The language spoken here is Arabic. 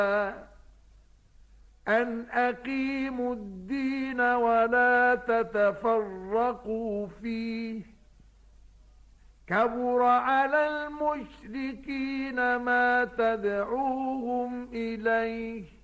أن أقيموا الدين ولا تتفرقوا فيه، كبر على المشركين ما تدعوهم إليه.